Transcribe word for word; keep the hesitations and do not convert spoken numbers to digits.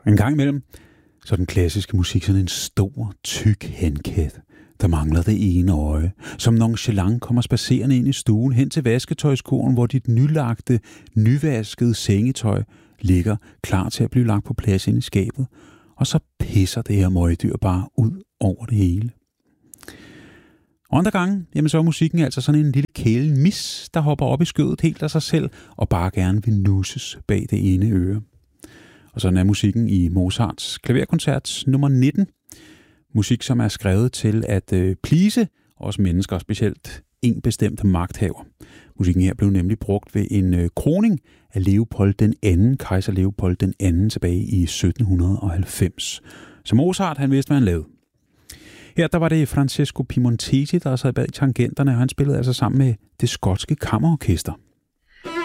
En gang imellem, så er den klassiske musik sådan en stor, tyk henkat, der mangler det ene øje, som nonchalant kommer spacerende ind i stuen hen til vasketøjskurven, hvor dit nylagte, nyvaskede sengetøj ligger klar til at blive lagt på plads ind i skabet, og så pisser det her møgdyr bare ud over det hele. Og andre gange, jamen så er musikken altså sådan en lille kælen mis, der hopper op i skødet helt af sig selv og bare gerne vil nusses bag det ene øre. Og sådan er musikken i Mozarts klaverkoncert nummer nitten. Musik, som er skrevet til at øh, please os mennesker, specielt en bestemt magthaver. Musikken her blev nemlig brugt ved en øh, kroning af Leopold den anden, kejser Leopold den anden tilbage i sytten halvfems. Så Mozart, han vidste, hvad han lavede. Her der var det Francesco Piemontesi, der sad bag tangenterne, og han spillede altså sammen med det skotske kammerorkester.